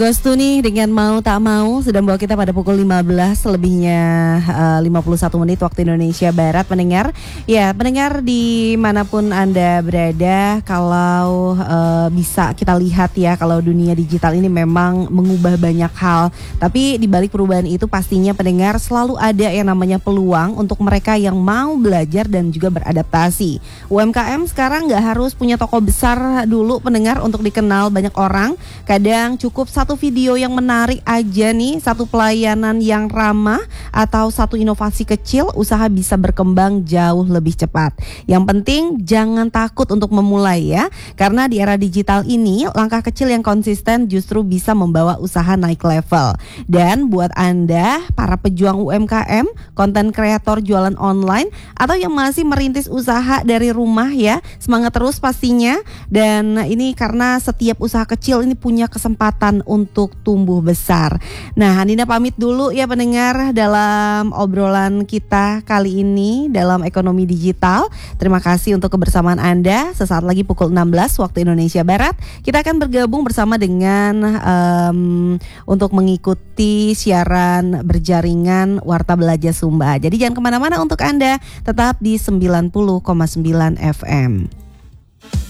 Ghostu nih dengan mau tak mau sudah membawa kita pada pukul 15 selebihnya 51 menit waktu Indonesia Barat. Pendengar, ya pendengar dimanapun Anda berada, kalau bisa kita lihat ya, kalau dunia digital ini memang mengubah banyak hal. Tapi di balik perubahan itu pastinya pendengar selalu ada yang namanya peluang untuk mereka yang mau belajar dan juga beradaptasi. UMKM sekarang nggak harus punya toko besar dulu pendengar untuk dikenal banyak orang. Kadang cukup satu video yang menarik aja nih, satu pelayanan yang ramah atau satu inovasi kecil, usaha bisa berkembang jauh lebih cepat. Yang penting jangan takut untuk memulai ya, karena di era digital ini langkah kecil yang konsisten justru bisa membawa usaha naik level. Dan buat Anda para pejuang UMKM, konten kreator jualan online atau yang masih merintis usaha dari rumah ya, semangat terus pastinya. Dan ini karena setiap usaha kecil ini punya kesempatan untuk tumbuh besar. Nah, Andina pamit dulu ya pendengar dalam obrolan kita kali ini dalam ekonomi digital. Terima kasih untuk kebersamaan Anda. Sesaat lagi pukul 16 waktu Indonesia Barat, kita akan bergabung bersama dengan untuk mengikuti siaran berjaringan Warta Belajar Sumba. Jadi jangan kemana-mana untuk Anda, tetap di 90,9 FM.